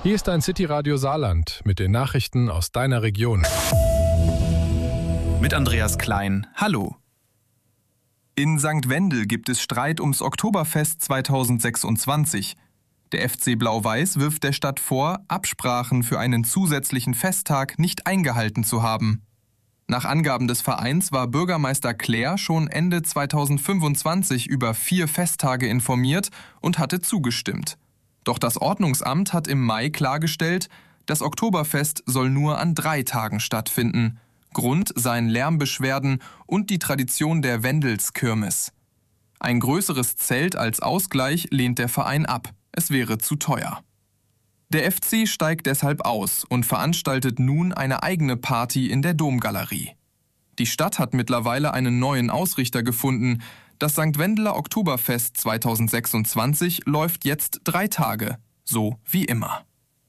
Hier ist dein City-Radio Saarland mit den Nachrichten aus deiner Region. Mit Andreas Klein. Hallo. In St. Wendel gibt es Streit ums Oktoberfest 2026. Der FC Blau-Weiß wirft der Stadt vor, Absprachen für einen zusätzlichen Festtag nicht eingehalten zu haben. Nach Angaben des Vereins war Bürgermeister Klär schon Ende 2025 über 4 Festtage informiert und hatte zugestimmt. Doch das Ordnungsamt hat im Mai klargestellt, das Oktoberfest soll nur an 3 Tagen stattfinden. Grund seien Lärmbeschwerden und die Tradition der Wendelskirmes. Ein größeres Zelt als Ausgleich lehnt der Verein ab. Es wäre zu teuer. Der FC steigt deshalb aus und veranstaltet nun eine eigene Party in der Domgalerie. Die Stadt hat mittlerweile einen neuen Ausrichter gefunden. Das St. Wendeler Oktoberfest 2026 läuft jetzt 3 Tage, so wie immer.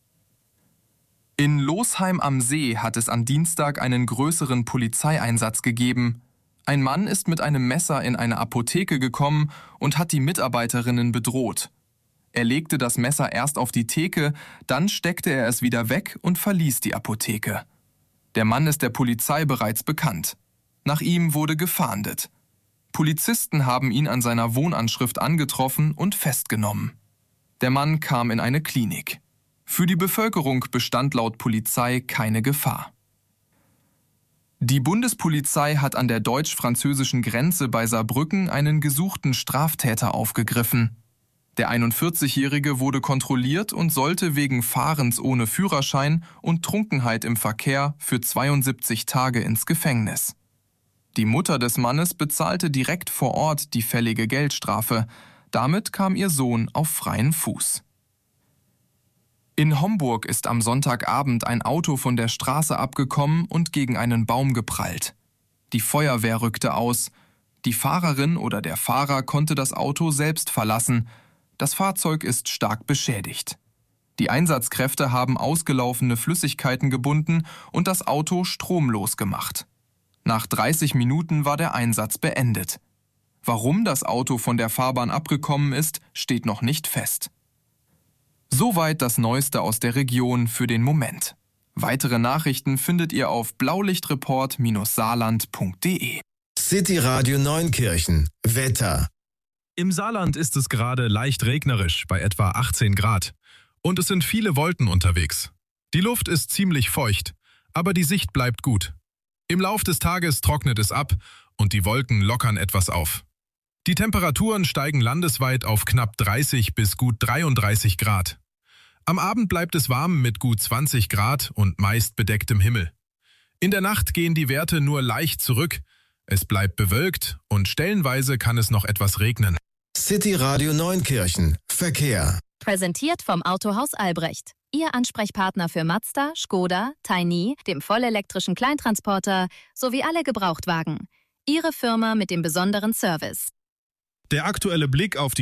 In Losheim am See hat es am Dienstag einen größeren Polizeieinsatz gegeben. Ein Mann ist mit einem Messer in eine Apotheke gekommen und hat die Mitarbeiterinnen bedroht. Er legte das Messer erst auf die Theke, dann steckte er es wieder weg und verließ die Apotheke. Der Mann ist der Polizei bereits bekannt. Nach ihm wurde gefahndet. Polizisten haben ihn an seiner Wohnanschrift angetroffen und festgenommen. Der Mann kam in eine Klinik. Für die Bevölkerung bestand laut Polizei keine Gefahr. Die Bundespolizei hat an der deutsch-französischen Grenze bei Saarbrücken einen gesuchten Straftäter aufgegriffen. Der 41-Jährige wurde kontrolliert und sollte wegen Fahrens ohne Führerschein und Trunkenheit im Verkehr für 72 Tage ins Gefängnis. Die Mutter des Mannes bezahlte direkt vor Ort die fällige Geldstrafe. Damit kam ihr Sohn auf freien Fuß. In Homburg ist am Sonntagabend ein Auto von der Straße abgekommen und gegen einen Baum geprallt. Die Feuerwehr rückte aus. Die Fahrerin oder der Fahrer konnte das Auto selbst verlassen. Das Fahrzeug ist stark beschädigt. Die Einsatzkräfte haben ausgelaufene Flüssigkeiten gebunden und das Auto stromlos gemacht. Nach 30 Minuten war der Einsatz beendet. Warum das Auto von der Fahrbahn abgekommen ist, steht noch nicht fest. Soweit das Neueste aus der Region für den Moment. Weitere Nachrichten findet ihr auf blaulichtreport-saarland.de. City Radio Neunkirchen. Wetter. Im Saarland ist es gerade leicht regnerisch, bei etwa 18 Grad. Und es sind viele Wolken unterwegs. Die Luft ist ziemlich feucht, aber die Sicht bleibt gut. Im Lauf des Tages trocknet es ab und die Wolken lockern etwas auf. Die Temperaturen steigen landesweit auf knapp 30 bis gut 33 Grad. Am Abend bleibt es warm mit gut 20 Grad und meist bedecktem Himmel. In der Nacht gehen die Werte nur leicht zurück. Es bleibt bewölkt und stellenweise kann es noch etwas regnen. City Radio Neunkirchen. Verkehr. Präsentiert vom Autohaus Albrecht. Ihr Ansprechpartner für Mazda, Škoda, Tiny, dem vollelektrischen Kleintransporter sowie alle Gebrauchtwagen. Ihre Firma mit dem besonderen Service. Der aktuelle Blick auf die